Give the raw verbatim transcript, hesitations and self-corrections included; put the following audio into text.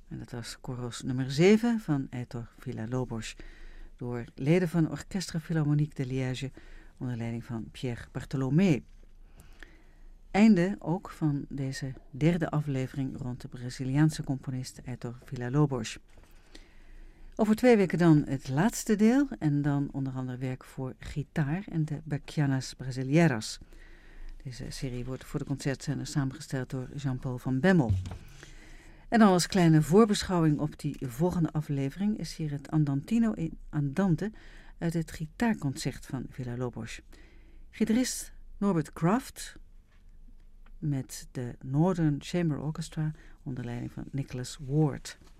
En dat was Chorus nummer zeven van Heitor Villa-Lobos, door leden van Orchestre Philharmonique de Liège onder leiding van Pierre Bartholomé. Einde ook van deze derde aflevering rond de Braziliaanse componist Heitor Villa-Lobos. Over twee weken dan het laatste deel en dan onder andere werk voor gitaar en de Bachianas Brasileiras. Deze serie wordt voor de concertzender samengesteld door Jean-Paul van Bemmel. En dan als kleine voorbeschouwing op die volgende aflevering is hier het Andantino in Andante uit het gitaarconcert van Villa-Lobos. Gitarist Norbert Kraft met de Northern Chamber Orchestra onder leiding van Nicholas Ward.